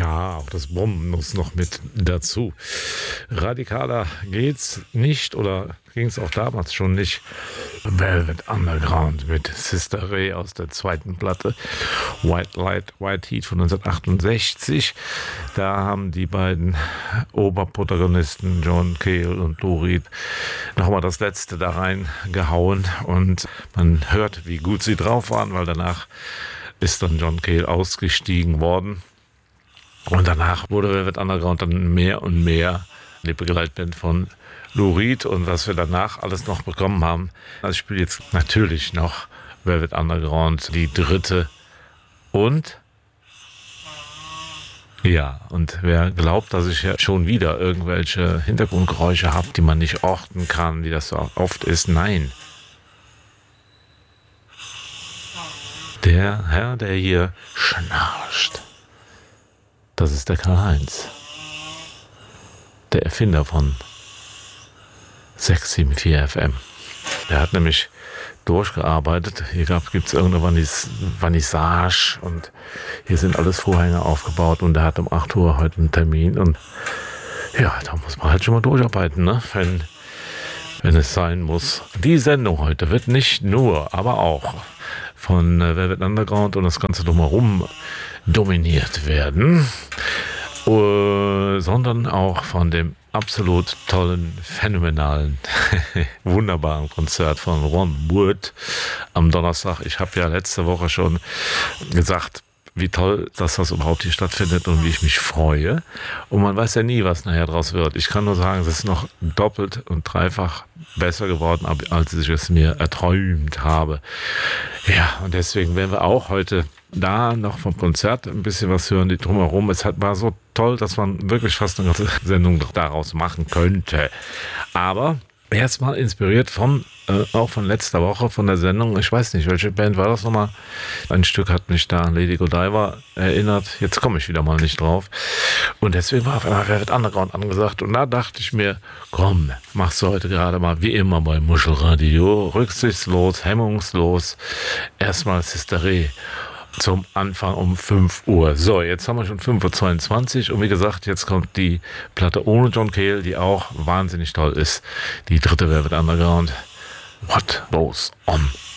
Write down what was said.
Ja, auch das Bomben muss noch mit dazu. Radikaler geht's nicht oder ging es auch damals schon nicht. Velvet Underground mit Sister Ray aus der zweiten Platte. White Light, White Heat von 1968. Da haben die beiden Oberprotagonisten John Cale und Lou Reed nochmal das Letzte da reingehauen und man hört, wie gut sie drauf waren, weil danach ist dann John Cale ausgestiegen worden. Und danach wurde Velvet Underground dann mehr und mehr die Begleitband von Lou Reed. Und was wir danach alles noch bekommen haben, also ich spiele jetzt natürlich noch Velvet Underground, die dritte. Und ja, und wer glaubt, dass ich ja schon wieder irgendwelche Hintergrundgeräusche habe, die man nicht orten kann, wie das so oft ist, nein. Der Herr, der hier schnarcht, das ist der Karl-Heinz, der Erfinder von 674 FM. Der hat nämlich durchgearbeitet. Hier gibt es irgendeine Vernissage und hier sind alles Vorhänge aufgebaut und der hat um 8 Uhr heute einen Termin und ja, da muss man halt schon mal durcharbeiten, ne? Wenn es sein muss. Die Sendung heute wird nicht nur, aber auch von Velvet Underground und das Ganze drumherum dominiert werden, sondern auch von dem absolut tollen, phänomenalen, wunderbaren Konzert von Ron Wood am Donnerstag. Ich habe ja letzte Woche schon gesagt, wie toll, dass das überhaupt hier stattfindet und wie ich mich freue. Und man weiß ja nie, was nachher draus wird. Ich kann nur sagen, es ist noch doppelt und dreifach besser geworden, als ich es mir erträumt habe. Ja, und deswegen werden wir auch heute da noch vom Konzert ein bisschen was hören, die drumherum. Es war so toll, dass man wirklich fast eine ganze Sendung daraus machen könnte. Aber erstmal inspiriert auch von letzter Woche, von der Sendung. Ich weiß nicht, welche Band war das nochmal? Ein Stück hat mich da an Lady Godiva erinnert. Jetzt komme ich wieder mal nicht drauf. Und deswegen war auf einmal Velvet Underground angesagt. Und da dachte ich mir, komm, machst du heute gerade mal wie immer bei Muschelradio. Rücksichtslos, hemmungslos. Erstmal Sister Ray zum Anfang um 5 Uhr. So, jetzt haben wir schon 5:22 Uhr und wie gesagt, jetzt kommt die Platte ohne John Cale, die auch wahnsinnig toll ist. Die dritte Velvet Underground. What goes on?